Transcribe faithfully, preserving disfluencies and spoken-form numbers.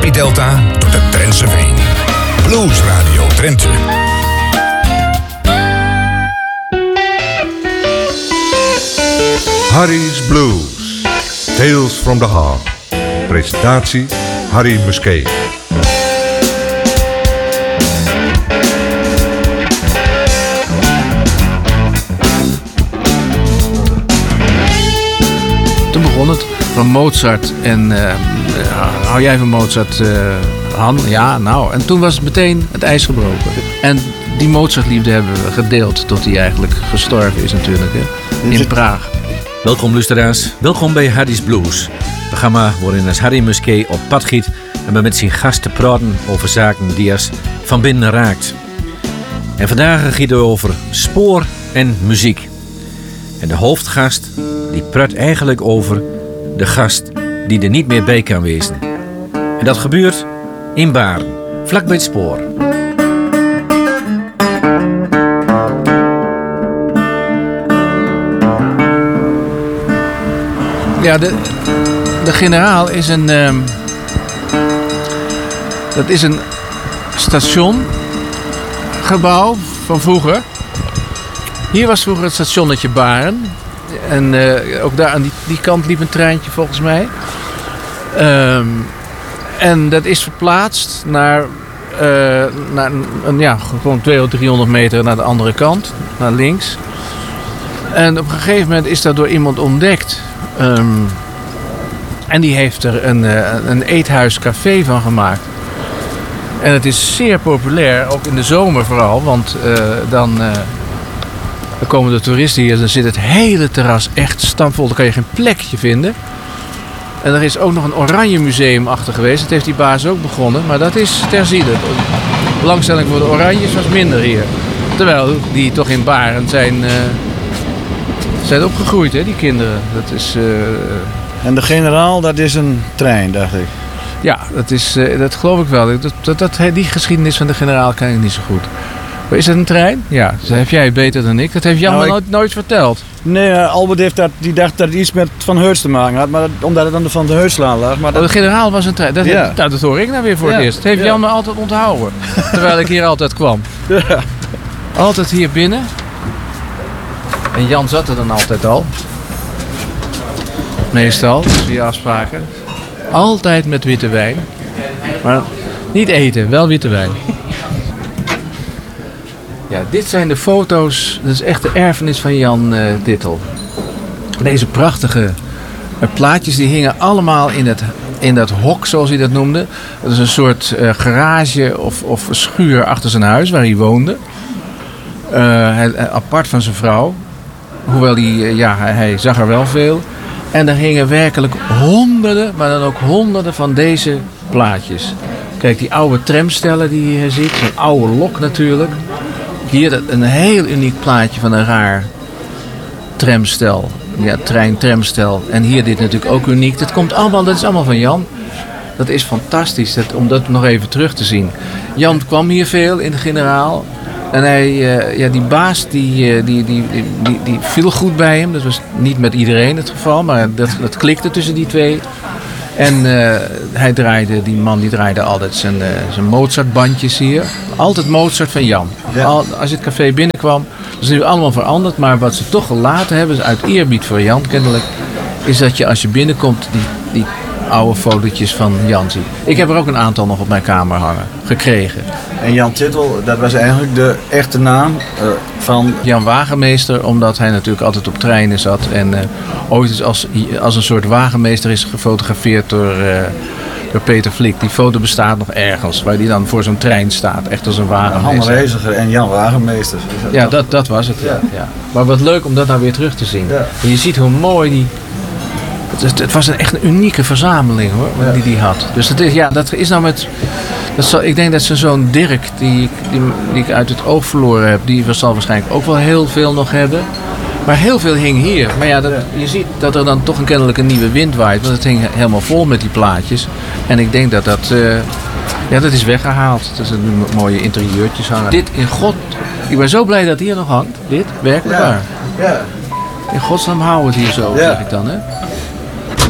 Delta tot de Drentse Veen. Blues Radio Drenthe. Harry's Blues. Tales from the Heart. Presentatie Harry Musquet. Toen begon het van Mozart en uh, hou jij van Mozart, uh, Han? Ja, nou. En toen was het meteen het ijs gebroken. En die Mozart-liefde hebben we gedeeld tot hij eigenlijk gestorven is natuurlijk, hè? In Praag. Welkom luisteraars, welkom bij Harry's Blues. Het programma waarin als Harry Musquet op pad giet en we met zijn gasten praten over zaken die als van binnen raakt. En vandaag gaat het over spoor en muziek. En de hoofdgast die praat eigenlijk over de gast die er niet meer bij kan wezen. En dat gebeurt in Baarn, vlak bij het spoor. Ja, de, de Generaal is een, um, dat is een stationgebouw van vroeger. Hier was vroeger het stationnetje Baarn. En uh, ook daar aan die, die kant liep een treintje volgens mij. Um, en dat is verplaatst naar, uh, naar een, ja, gewoon tweehonderd, driehonderd meter naar de andere kant, naar links. En op een gegeven moment is dat door iemand ontdekt. Um, en die heeft er een, uh, een eethuis-café van gemaakt. En het is zeer populair, ook in de zomer vooral, want uh, dan... Uh, Dan komen de toeristen hier, dan zit het hele terras echt stampvol. Dan kan je geen plekje vinden. En er is ook nog een oranje museum achter geweest. Dat heeft die baas ook begonnen, maar dat is terzijde. De belangstelling voor de oranjes was minder hier. Terwijl die toch in Baarn zijn, uh, zijn opgegroeid, hè, die kinderen. Dat is, uh, en de Generaal, dat is een trein, dacht ik. Ja, dat, is, uh, dat geloof ik wel. Dat, dat, dat, die geschiedenis van de Generaal ken ik niet zo goed. Is dat een trein? Ja, dat heb jij beter dan ik. Dat heeft Jan nou, me nooit, ik... nooit verteld. Nee, uh, Albert heeft dat, die dacht dat het iets met Van Heus te maken had, maar dat, omdat het aan de Van de Heuslaan lag. Maar dat... oh, de Generaal was een trein. Dat, ja. heb, nou, dat hoor ik nou weer voor ja. het eerst. Dat heeft ja. Jan me altijd onthouden. Terwijl ik hier altijd kwam. Ja. Altijd hier binnen. En Jan zat er dan altijd al. Meestal, via afspraken. Altijd met witte wijn. Maar niet eten, wel witte wijn. Ja, dit zijn de foto's, dat is echt de erfenis van Jan uh, Dittel. Deze prachtige uh, plaatjes die hingen allemaal in, het, in dat hok, zoals hij dat noemde. Dat is een soort uh, garage of, of schuur achter zijn huis waar hij woonde. Uh, hij, uh, apart van zijn vrouw. Hoewel hij, uh, ja, hij, hij zag er wel veel. En er hingen werkelijk honderden, maar dan ook honderden van deze plaatjes. Kijk, die oude tramstellen die je hier ziet. Zo'n oude lok natuurlijk. Hier een heel uniek plaatje van een raar tramstel. Ja, trein-tramstel. En hier dit natuurlijk ook uniek. Dat komt allemaal, dat is allemaal van Jan. Dat is fantastisch, dat, om dat nog even terug te zien. Jan kwam hier veel in de Generaal. En hij, uh, ja, die baas die, uh, die, die, die, die, die viel goed bij hem. Dat was niet met iedereen het geval, maar dat, dat klikte tussen die twee. En uh, hij draaide, die man die draaide altijd zijn, uh, zijn Mozart-bandjes hier. Altijd Mozart van Jan. Ja. Al, als je het café binnenkwam, dat is nu allemaal veranderd. Maar wat ze toch gelaten hebben, uit eerbied voor Jan kennelijk, is dat je als je binnenkomt die, die oude fotootjes van Jan ziet. Ik heb er ook een aantal nog op mijn kamer hangen, gekregen. En Jan Dittel, dat was eigenlijk de echte naam uh, van... Jan Wagenmeester, omdat hij natuurlijk altijd op treinen zat. En uh, ooit als, als een soort wagenmeester is gefotografeerd door, uh, door Peter Flik. Die foto bestaat nog ergens, waar die dan voor zo'n trein staat. Echt als een wagenmeester. Han Reiziger en Jan Wagenmeester. Dat ja, dat, dat was het. Ja. Ja. Maar wat leuk om dat nou weer terug te zien. Ja. En je ziet hoe mooi die... Het, het was een echt een unieke verzameling hoor, ja. die die had. Dus dat is, ja, dat is nou met... Dat zal, ik denk dat zijn zoon Dirk, die, die, die ik uit het oog verloren heb, die zal waarschijnlijk ook wel heel veel nog hebben. Maar heel veel hing hier. Maar ja, dat, je ziet dat er dan toch een kennelijk een nieuwe wind waait. Want het hing helemaal vol met die plaatjes. En ik denk dat dat... Uh, ja, dat is weggehaald. Dat is een mooie interieurtjes hangen. Dit in God... Ik ben zo blij dat hier nog hangt. Dit, werkelijk waar. Ja. Ja. In godsnaam hou het hier zo, ja. zeg ik dan, hè.